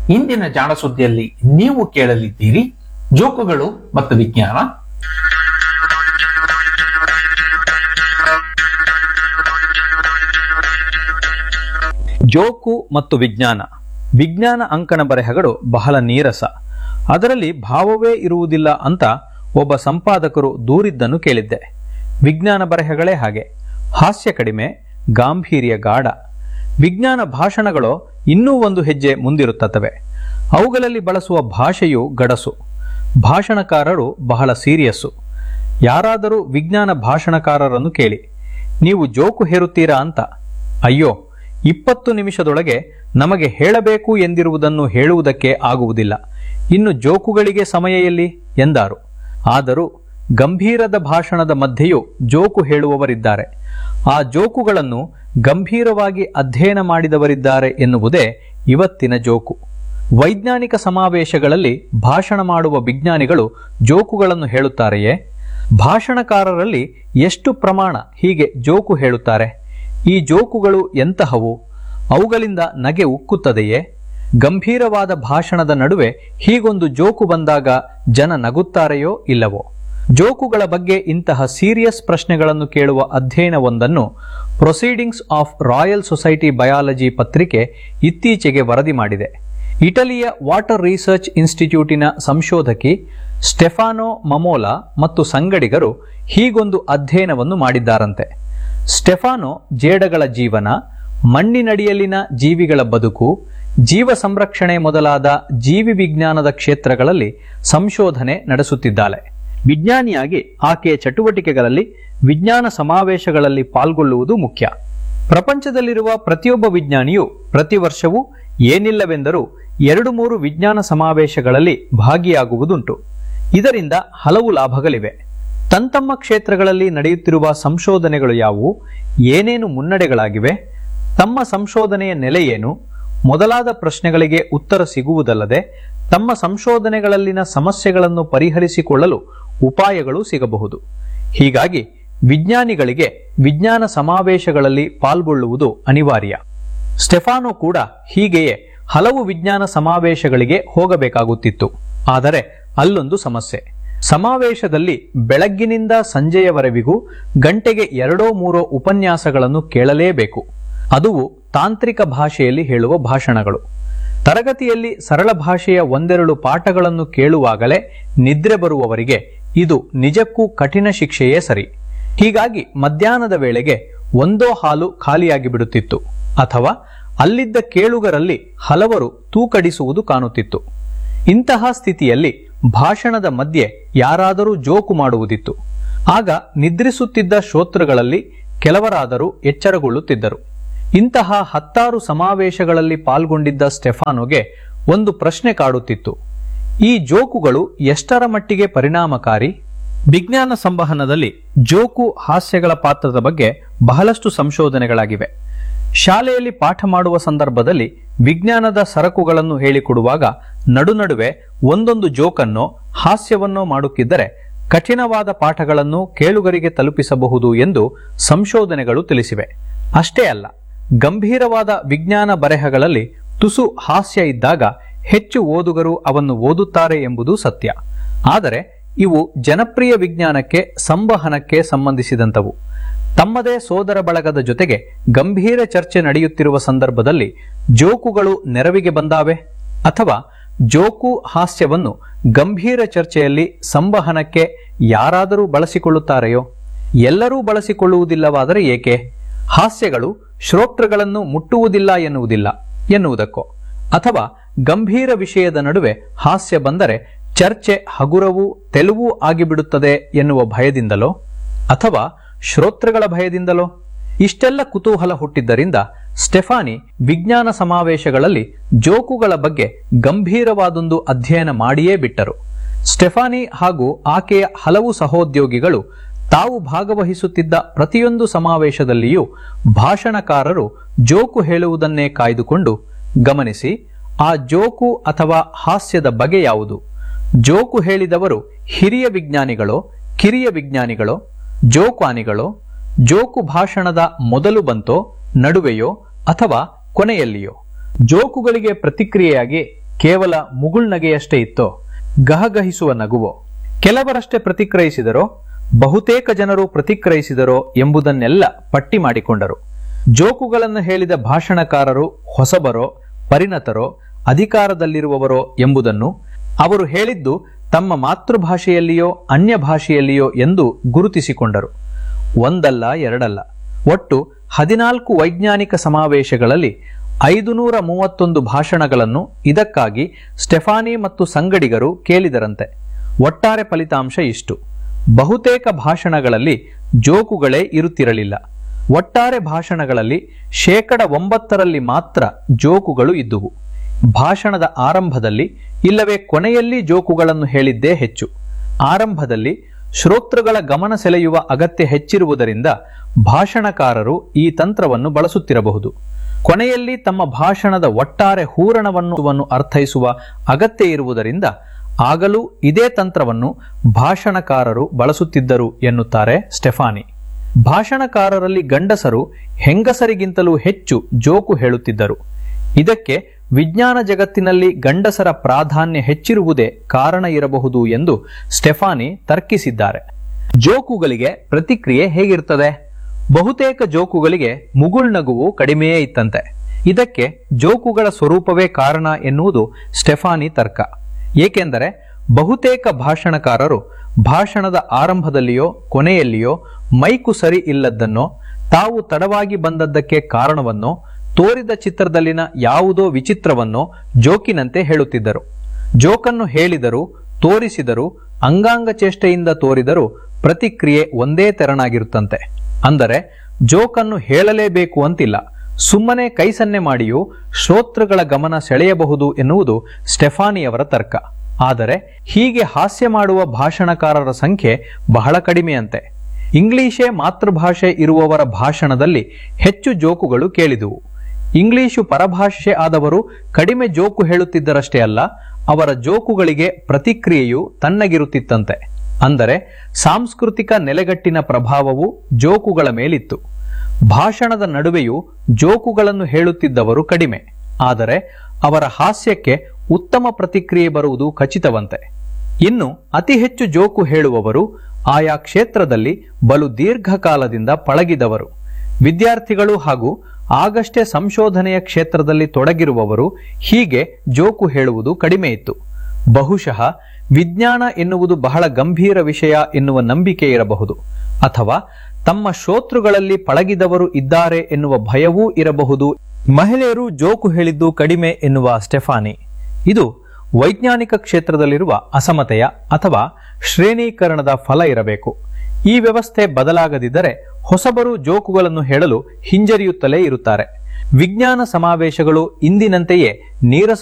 ಇಂದಿನ ಜಾಣ ಸುದ್ದಿಯಲ್ಲಿ ನೀವು ಕೇಳಲಿದ್ದೀರಿ ಜೋಕುಗಳು ಮತ್ತು ವಿಜ್ಞಾನ. ಜೋಕು ಮತ್ತು ವಿಜ್ಞಾನ. ವಿಜ್ಞಾನ ಅಂಕಣ ಬರೆಹಗಳು ಬಹಳ ನೀರಸ, ಅದರಲ್ಲಿ ಭಾವವೇ ಇರುವುದಿಲ್ಲ ಅಂತ ಒಬ್ಬ ಸಂಪಾದಕರು ದೂರಿದ್ದನ್ನು ಕೇಳಿದ್ದೆ. ವಿಜ್ಞಾನ ಬರೆಹಗಳೇ ಹಾಗೆ, ಹಾಸ್ಯ ಕಡಿಮೆ, ಗಾಂಭೀರ್ಯ ಗಾಢ. ವಿಜ್ಞಾನ ಭಾಷಣಗಳು ಇನ್ನೂ ಒಂದು ಹೆಜ್ಜೆ ಮುಂದಿರುತ್ತವೆ. ಅವುಗಳಲ್ಲಿ ಬಳಸುವ ಭಾಷೆಯು ಗಡಸು. ಭಾಷಣಕಾರರು ಬಹಳ ಸೀರಿಯಸ್ಸು. ಯಾರಾದರೂ ವಿಜ್ಞಾನ ಭಾಷಣಕಾರರನ್ನು ಕೇಳಿ, ನೀವು ಜೋಕು ಹೇರುತ್ತೀರಾ ಅಂತ, ಅಯ್ಯೋ 20 ನಿಮಿಷದೊಳಗೆ ನಮಗೆ ಹೇಳಬೇಕು ಎಂದಿರುವುದನ್ನು ಹೇಳುವುದಕ್ಕೆ ಆಗುವುದಿಲ್ಲ, ಇನ್ನು ಜೋಕುಗಳಿಗೆ ಸಮಯ ಎಲ್ಲಿ ಎಂದಾರು. ಆದರೂ ಗಂಭೀರದ ಭಾಷಣದ ಮಧ್ಯೆಯೂ ಜೋಕು ಹೇಳುವವರಿದ್ದಾರೆ. ಆ ಜೋಕುಗಳನ್ನು ಗಂಭೀರವಾಗಿ ಅಧ್ಯಯನ ಮಾಡಿದವರಿದ್ದಾರೆ ಎನ್ನುವುದೇ ಇವತ್ತಿನ ಜೋಕು. ವೈಜ್ಞಾನಿಕ ಸಮಾವೇಶಗಳಲ್ಲಿ ಭಾಷಣ ಮಾಡುವ ವಿಜ್ಞಾನಿಗಳು ಜೋಕುಗಳನ್ನು ಹೇಳುತ್ತಾರೆಯೇ? ಭಾಷಣಕಾರರಲ್ಲಿ ಎಷ್ಟು ಪ್ರಮಾಣ ಹೀಗೆ ಜೋಕು ಹೇಳುತ್ತಾರೆ? ಈ ಜೋಕುಗಳು ಎಂತಹವು? ಅವುಗಳಿಂದ ನಗೆ ಉಕ್ಕುತ್ತದೆಯೇ? ಗಂಭೀರವಾದ ಭಾಷಣದ ನಡುವೆ ಹೀಗೊಂದು ಜೋಕು ಬಂದಾಗ ಜನ ನಗುತ್ತಾರೆಯೋ ಇಲ್ಲವೋ? ಜೋಕುಗಳ ಬಗ್ಗೆ ಇಂತಹ ಸೀರಿಯಸ್ ಪ್ರಶ್ನೆಗಳನ್ನು ಕೇಳುವ ಅಧ್ಯಯನವೊಂದನ್ನು proceedings of royal society biology ಪತ್ರಿಕೆ ಇತ್ತೀಚೆಗೆ ವರದಿ ಮಾಡಿದೆ. ಇಟಲಿಯ ವಾಟರ್ ರಿಸರ್ಚ್ ಇನ್ಸ್ಟಿಟ್ಯೂಟಿನ ಸಂಶೋಧಕಿ ಸ್ಟೆಫಾನೋ ಮಮೋಲಾ ಮತ್ತು ಸಂಗಡಿಗರು ಹೀಗೊಂದು ಅಧ್ಯಯನವನ್ನು ಮಾಡಿದ್ದಾರಂತೆ. ಸ್ಟೆಫಾನೋ ಜೇಡಗಳ ಜೀವನ, ಮಣ್ಣಿನಡಿಯಲ್ಲಿನ ಜೀವಿಗಳ ಬದುಕು, ಜೀವ ಸಂರಕ್ಷಣೆ ಮೊದಲಾದ ಜೀವಿ ವಿಜ್ಞಾನದ ಕ್ಷೇತ್ರಗಳಲ್ಲಿ ಸಂಶೋಧನೆ ನಡೆಸುತ್ತಿದ್ದಾಳೆ. ವಿಜ್ಞಾನಿಯಾಗಿ ಆಕೆಯ ಚಟುವಟಿಕೆಗಳಲ್ಲಿ ವಿಜ್ಞಾನ ಸಮಾವೇಶಗಳಲ್ಲಿ ಪಾಲ್ಗೊಳ್ಳುವುದು ಮುಖ್ಯ. ಪ್ರಪಂಚದಲ್ಲಿರುವ ಪ್ರತಿಯೊಬ್ಬ ವಿಜ್ಞಾನಿಯು ಪ್ರತಿ ವರ್ಷವೂ ಏನಿಲ್ಲವೆಂದರೂ 2-3 ವಿಜ್ಞಾನ ಸಮಾವೇಶಗಳಲ್ಲಿ ಭಾಗಿಯಾಗುವುದುಂಟು. ಇದರಿಂದ ಹಲವು ಲಾಭಗಳಿವೆ. ತಮ್ಮ ಕ್ಷೇತ್ರಗಳಲ್ಲಿ ನಡೆಯುತ್ತಿರುವ ಸಂಶೋಧನೆಗಳು ಯಾವುವು, ಏನೇನು ಮುನ್ನಡೆಗಳಾಗಿವೆ, ತಮ್ಮ ಸಂಶೋಧನೆಯ ನೆಲೆ ಏನು ಮೊದಲಾದ ಪ್ರಶ್ನೆಗಳಿಗೆ ಉತ್ತರ ಸಿಗುವುದಲ್ಲದೆ ತಮ್ಮ ಸಂಶೋಧನೆಗಳಲ್ಲಿನ ಸಮಸ್ಯೆಗಳನ್ನು ಪರಿಹರಿಸಿಕೊಳ್ಳಲು ಉಪಾಯಗಳು ಸಿಗಬಹುದು. ಹೀಗಾಗಿ ವಿಜ್ಞಾನಿಗಳಿಗೆ ವಿಜ್ಞಾನ ಸಮಾವೇಶಗಳಲ್ಲಿ ಪಾಲ್ಗೊಳ್ಳುವುದು ಅನಿವಾರ್ಯ. ಸ್ಟೆಫಾನೋ ಕೂಡ ಹೀಗೆಯೇ ಹಲವು ವಿಜ್ಞಾನ ಸಮಾವೇಶಗಳಿಗೆ ಹೋಗಬೇಕಾಗುತ್ತಿತ್ತು. ಆದರೆ ಅಲ್ಲೊಂದು ಸಮಸ್ಯೆ. ಸಮಾವೇಶದಲ್ಲಿ ಬೆಳಗ್ಗಿನಿಂದ ಸಂಜೆಯವರೆವಿಗೂ ಗಂಟೆಗೆ 2-3 ಉಪನ್ಯಾಸಗಳನ್ನು ಕೇಳಲೇಬೇಕು. ಅದುವು ತಾಂತ್ರಿಕ ಭಾಷೆಯಲ್ಲಿ ಹೇಳುವ ಭಾಷಣಗಳು. ತರಗತಿಯಲ್ಲಿ ಸರಳ ಭಾಷೆಯ 1-2 ಪಾಠಗಳನ್ನು ಕೇಳುವಾಗಲೇ ನಿದ್ರೆ ಬರುವವರಿಗೆ ಇದು ನಿಜಕ್ಕೂ ಕಠಿಣ ಶಿಕ್ಷೆಯೇ ಸರಿ. ಹೀಗಾಗಿ ಮಧ್ಯಾಹ್ನದ ವೇಳೆಗೆ ಒಂದೋ ಹಾಲು ಖಾಲಿಯಾಗಿ ಬಿಡುತ್ತಿತ್ತು, ಅಥವಾ ಅಲ್ಲಿದ್ದ ಕೇಳುಗರಲ್ಲಿ ಹಲವರು ತೂಕಡಿಸುವುದು ಕಾಣುತ್ತಿತ್ತು. ಇಂತಹ ಸ್ಥಿತಿಯಲ್ಲಿ ಭಾಷಣದ ಮಧ್ಯೆ ಯಾರಾದರೂ ಜೋಕು ಮಾಡುವುದಿತ್ತು. ಆಗ ನಿದ್ರಿಸುತ್ತಿದ್ದ ಶ್ರೋತೃಗಳಲ್ಲಿ ಕೆಲವರಾದರೂ ಎಚ್ಚರಗೊಳ್ಳುತ್ತಿದ್ದರು. ಇಂತಹ 10 ಸಮಾವೇಶಗಳಲ್ಲಿ ಪಾಲ್ಗೊಂಡಿದ್ದ ಸ್ಟೆಫಾನೋಗೆ ಒಂದು ಪ್ರಶ್ನೆ ಕಾಡುತ್ತಿತ್ತು. ಈ ಜೋಕುಗಳು ಎಷ್ಟರ ಮಟ್ಟಿಗೆ ಪರಿಣಾಮಕಾರಿ? ವಿಜ್ಞಾನ ಸಂವಹನದಲ್ಲಿ ಜೋಕು ಹಾಸ್ಯಗಳ ಪಾತ್ರದ ಬಗ್ಗೆ ಬಹಳಷ್ಟು ಸಂಶೋಧನೆಗಳಾಗಿವೆ. ಶಾಲೆಯಲ್ಲಿ ಪಾಠ ಮಾಡುವ ಸಂದರ್ಭದಲ್ಲಿ ವಿಜ್ಞಾನದ ಸರಕುಗಳನ್ನು ಹೇಳಿಕೊಡುವಾಗ ನಡುನಡುವೆ ಒಂದೊಂದು ಜೋಕನ್ನೋ ಹಾಸ್ಯವನ್ನೋ ಮಾಡುತ್ತಿದ್ದರೆ ಕಠಿಣವಾದ ಪಾಠಗಳನ್ನು ಕೇಳುಗರಿಗೆ ತಲುಪಿಸಬಹುದು ಎಂದು ಸಂಶೋಧನೆಗಳು ತಿಳಿಸಿವೆ. ಅಷ್ಟೇ ಅಲ್ಲ, ಗಂಭೀರವಾದ ವಿಜ್ಞಾನ ಬರೆಹಗಳಲ್ಲಿ ತುಸು ಹಾಸ್ಯ ಇದ್ದಾಗ ಹೆಚ್ಚು ಓದುಗರು ಅವನ್ನು ಓದುತ್ತಾರೆ ಎಂಬುದು ಸತ್ಯ. ಆದರೆ ಇವು ಜನಪ್ರಿಯ ವಿಜ್ಞಾನಕ್ಕೆ, ಸಂವಹನಕ್ಕೆ ಸಂಬಂಧಿಸಿದಂತವು. ತಮ್ಮದೇ ಸೋದರ ಬಳಗದ ಜೊತೆಗೆ ಗಂಭೀರ ಚರ್ಚೆ ನಡೆಯುತ್ತಿರುವ ಸಂದರ್ಭದಲ್ಲಿ ಜೋಕುಗಳು ನೆರವಿಗೆ ಬಂದಾವೆ? ಅಥವಾ ಜೋಕು ಹಾಸ್ಯವನ್ನು ಗಂಭೀರ ಚರ್ಚೆಯಲ್ಲಿ ಸಂವಹನಕ್ಕೆ ಯಾರಾದರೂ ಬಳಸಿಕೊಳ್ಳುತ್ತಾರೆಯೋ? ಎಲ್ಲರೂ ಬಳಸಿಕೊಳ್ಳುವುದಿಲ್ಲವಾದರೆ ಏಕೆ? ಹಾಸ್ಯಗಳು ಶ್ರೋತೃಗಳನ್ನು ಮುಟ್ಟುವುದಿಲ್ಲ ಎನ್ನುವುದಕ್ಕೋ, ಅಥವಾ ಗಂಭೀರ ವಿಷಯದ ನಡುವೆ ಹಾಸ್ಯ ಬಂದರೆ ಚರ್ಚೆ ಹಗುರವೂ ತೆಲುವೂ ಆಗಿಬಿಡುತ್ತದೆ ಎನ್ನುವ ಭಯದಿಂದಲೋ, ಅಥವಾ ಶ್ರೋತೃಗಳ ಭಯದಿಂದಲೋ? ಇಷ್ಟೆಲ್ಲ ಕುತೂಹಲ ಹುಟ್ಟಿದ್ದರಿಂದ ಸ್ಟೆಫಾನಿ ವಿಜ್ಞಾನ ಸಮಾವೇಶಗಳಲ್ಲಿ ಜೋಕುಗಳ ಬಗ್ಗೆ ಗಂಭೀರವಾದೊಂದು ಅಧ್ಯಯನ ಮಾಡಿಯೇ ಬಿಟ್ಟರು. ಸ್ಟೆಫಾನಿ ಹಾಗೂ ಆಕೆಯ ಹಲವು ಸಹೋದ್ಯೋಗಿಗಳು ತಾವು ಭಾಗವಹಿಸುತ್ತಿದ್ದ ಪ್ರತಿಯೊಂದು ಸಮಾವೇಶದಲ್ಲಿಯೂ ಭಾಷಣಕಾರರು ಜೋಕು ಹೇಳುವುದನ್ನೇ ಕಾಯ್ದುಕೊಂಡು ಗಮನಿಸಿ, ಆ ಜೋಕು ಅಥವಾ ಹಾಸ್ಯದ ಬಗೆ ಯಾವುದು? ಜೋಕು ಹೇಳಿದವರು ಹಿರಿಯ ವಿಜ್ಞಾನಿಗಳೋ, ಕಿರಿಯ ವಿಜ್ಞಾನಿಗಳೋ, ಜೋಕ್ವಾನಿಗಳೋ? ಜೋಕು ಭಾಷಣದ ಮೊದಲು ಬಂತೋ, ನಡುವೆಯೋ ಅಥವಾ ಕೊನೆಯಲ್ಲಿಯೋ? ಜೋಕುಗಳಿಗೆ ಪ್ರತಿಕ್ರಿಯೆಯಾಗಿ ಕೇವಲ ಮುಗುಳ್ನಗೆಯಷ್ಟೇ ಇತ್ತೋ, ಗಹಗಹಿಸುವ ನಗುವೋ? ಕೆಲವರಷ್ಟೇ ಪ್ರತಿಕ್ರಿಯಿಸಿದರೋ, ಬಹುತೇಕ ಜನರು ಪ್ರತಿಕ್ರಿಯಿಸಿದರೋ ಎಂಬುದನ್ನೆಲ್ಲ ಪಟ್ಟಿ ಮಾಡಿಕೊಂಡರು. ಜೋಕುಗಳನ್ನು ಹೇಳಿದ ಭಾಷಣಕಾರರು ಹೊಸಬರೋ, ಪರಿಣತರೋ, ಅಧಿಕಾರದಲ್ಲಿರುವವರೋ ಎಂಬುದನ್ನು ಅವರು ಹೇಳಿದ್ದು ತಮ್ಮ ಮಾತೃಭಾಷೆಯಲ್ಲಿಯೋ ಅನ್ಯ ಭಾಷೆಯಲ್ಲಿಯೋ ಎಂದು ಗುರುತಿಸಿಕೊಂಡರು. ಒಂದಲ್ಲ ಎರಡಲ್ಲ, ಒಟ್ಟು 14 ವೈಜ್ಞಾನಿಕ ಸಮಾವೇಶಗಳಲ್ಲಿ 531 ಭಾಷಣಗಳನ್ನು ಇದಕ್ಕಾಗಿ ಸ್ಟೆಫಾನಿ ಮತ್ತು ಸಂಗಡಿಗರು ಕೇಳಿದರಂತೆ. ಒಟ್ಟಾರೆ ಫಲಿತಾಂಶ ಇಷ್ಟು: ಬಹುತೇಕ ಭಾಷಣಗಳಲ್ಲಿ ಜೋಕುಗಳೇ ಇರುತ್ತಿರಲಿಲ್ಲ. ಒಟ್ಟಾರೆ ಭಾಷಣಗಳಲ್ಲಿ 9% ಮಾತ್ರ ಜೋಕುಗಳು ಇದ್ದುವು. ಭಾಷಣದ ಆರಂಭದಲ್ಲಿ ಇಲ್ಲವೇ ಕೊನೆಯಲ್ಲಿ ಜೋಕುಗಳನ್ನು ಹೇಳಿದ್ದೇ ಹೆಚ್ಚು. ಆರಂಭದಲ್ಲಿ ಶ್ರೋತೃಗಳ ಗಮನ ಸೆಳೆಯುವ ಅಗತ್ಯ ಹೆಚ್ಚಿರುವುದರಿಂದ ಭಾಷಣಕಾರರು ಈ ತಂತ್ರವನ್ನು ಬಳಸುತ್ತಿರಬಹುದು. ಕೊನೆಯಲ್ಲಿ ತಮ್ಮ ಭಾಷಣದ ಒಟ್ಟಾರೆ ಹೂರಣವನ್ನು ಅರ್ಥೈಸುವ ಅಗತ್ಯ ಇರುವುದರಿಂದ ಆಗಲೂ ಇದೇ ತಂತ್ರವನ್ನು ಭಾಷಣಕಾರರು ಬಳಸುತ್ತಿದ್ದರು ಎನ್ನುತ್ತಾರೆ ಸ್ಟೆಫಾನಿ. ಭಾಷಣಕಾರರಲ್ಲಿ ಗಂಡಸರು ಹೆಂಗಸರಿಗಿಂತಲೂ ಹೆಚ್ಚು ಜೋಕು ಹೇಳುತ್ತಿದ್ದರು. ಇದಕ್ಕೆ ವಿಜ್ಞಾನ ಜಗತ್ತಿನಲ್ಲಿ ಗಂಡಸರ ಪ್ರಾಧಾನ್ಯ ಹೆಚ್ಚಿರುವುದೇ ಕಾರಣ ಇರಬಹುದು ಎಂದು ಸ್ಟೆಫಾನಿ ತರ್ಕಿಸಿದ್ದಾರೆ. ಜೋಕುಗಳಿಗೆ ಪ್ರತಿಕ್ರಿಯೆ ಹೇಗಿರ್ತದೆ? ಬಹುತೇಕ ಜೋಕುಗಳಿಗೆ ಮುಗುಳ್ನಗುವು ಕಡಿಮೆಯೇ ಇತ್ತಂತೆ. ಇದಕ್ಕೆ ಜೋಕುಗಳ ಸ್ವರೂಪವೇ ಕಾರಣ ಎನ್ನುವುದು ಸ್ಟೆಫಾನಿ ತರ್ಕ. ಏಕೆಂದರೆ ಬಹುತೇಕ ಭಾಷಣಕಾರರು ಭಾಷಣದ ಆರಂಭದಲ್ಲಿಯೋ ಕೊನೆಯಲ್ಲಿಯೋ ಮೈಕು ಸರಿ ಇಲ್ಲದ್ದನ್ನೋ, ತಾವು ತಡವಾಗಿ ಬಂದದ್ದಕ್ಕೆ ಕಾರಣವನ್ನೋ, ತೋರಿದ ಚಿತ್ರದಲ್ಲಿನ ಯಾವುದೋ ವಿಚಿತ್ರವನ್ನೋ ಜೋಕಿನಂತೆ ಹೇಳುತ್ತಿದ್ದರು. ಜೋಕನ್ನು ಹೇಳಿದರೂ, ತೋರಿಸಿದರೂ, ಅಂಗಾಂಗ ಚೇಷ್ಟೆಯಿಂದ ತೋರಿದರೂ ಪ್ರತಿಕ್ರಿಯೆ ಒಂದೇ ತೆರನಾಗಿರುತ್ತಂತೆ. ಅಂದರೆ ಜೋಕನ್ನು ಹೇಳಲೇಬೇಕು ಅಂತಿಲ್ಲ, ಸುಮ್ಮನೆ ಕೈ ಸನ್ನೆ ಮಾಡಿಯೂ ಶ್ರೋತೃಗಳ ಗಮನ ಸೆಳೆಯಬಹುದು ಎನ್ನುವುದು ಸ್ಟೆಫಾನಿಯವರ ತರ್ಕ. ಆದರೆ ಹೀಗೆ ಹಾಸ್ಯ ಮಾಡುವ ಭಾಷಣಕಾರರ ಸಂಖ್ಯೆ ಬಹಳ ಕಡಿಮೆಯಂತೆ. ಇಂಗ್ಲಿಷೇ ಮಾತೃಭಾಷೆ ಇರುವವರ ಭಾಷಣದಲ್ಲಿ ಹೆಚ್ಚು ಜೋಕುಗಳು ಕೇಳಿದುವು. ಇಂಗ್ಲಿಶು ಪರಭಾಷೆ ಆದವರು ಕಡಿಮೆ ಜೋಕು ಹೇಳುತ್ತಿದ್ದರಷ್ಟೇ ಅಲ್ಲ, ಅವರ ಜೋಕುಗಳಿಗೆ ಪ್ರತಿಕ್ರಿಯೆಯು ತಣ್ಣಗಿರುತ್ತಿತ್ತಂತೆ. ಅಂದರೆ ಸಾಂಸ್ಕೃತಿಕ ನೆಲೆಗಟ್ಟಿನ ಪ್ರಭಾವವು ಜೋಕುಗಳ ಮೇಲಿತ್ತು. ಭಾಷಣದ ನಡುವೆಯೂ ಜೋಕುಗಳನ್ನು ಹೇಳುತ್ತಿದ್ದವರು ಕಡಿಮೆ, ಆದರೆ ಅವರ ಹಾಸ್ಯಕ್ಕೆ ಉತ್ತಮ ಪ್ರತಿಕ್ರಿಯೆ ಬರುವುದು ಖಚಿತವಂತೆ. ಇನ್ನು ಅತಿ ಹೆಚ್ಚು ಜೋಕು ಹೇಳುವವರು ಆಯಾ ಕ್ಷೇತ್ರದಲ್ಲಿ ಬಲು ದೀರ್ಘಕಾಲದಿಂದ ಪಳಗಿದವರು. ವಿದ್ಯಾರ್ಥಿಗಳು ಹಾಗೂ ಆಗಷ್ಟೇ ಸಂಶೋಧನೆಯ ಕ್ಷೇತ್ರದಲ್ಲಿ ತೊಡಗಿರುವವರು ಹೀಗೆ ಜೋಕು ಹೇಳುವುದು ಕಡಿಮೆ ಇತ್ತು. ಬಹುಶಃ ವಿಜ್ಞಾನ ಎನ್ನುವುದು ಬಹಳ ಗಂಭೀರ ವಿಷಯ ಎನ್ನುವ ನಂಬಿಕೆ ಇರಬಹುದು, ಅಥವಾ ತಮ್ಮ ಶ್ರೋತೃಗಳಲ್ಲಿ ಪಳಗಿದವರು ಇದ್ದಾರೆ ಎನ್ನುವ ಭಯವೂ ಇರಬಹುದು. ಮಹಿಳೆಯರು ಜೋಕು ಹೇಳಿದ್ದು ಕಡಿಮೆ ಎನ್ನುವ ಸ್ಟೆಫಾನಿ, ಇದು ವೈಜ್ಞಾನಿಕ ಕ್ಷೇತ್ರದಲ್ಲಿರುವ ಅಸಮತೆಯ ಅಥವಾ ಶ್ರೇಣೀಕರಣದ ಫಲ ಇರಬೇಕು. ಈ ವ್ಯವಸ್ಥೆ ಬದಲಾಗದಿದ್ದರೆ ಹೊಸಬರು ಜೋಕುಗಳನ್ನು ಹೇಳಲು ಹಿಂಜರಿಯುತ್ತಲೇ ಇರುತ್ತಾರೆ. ವಿಜ್ಞಾನ ಸಮಾವೇಶಗಳು ಇಂದಿನಂತೆಯೇ ನೀರಸ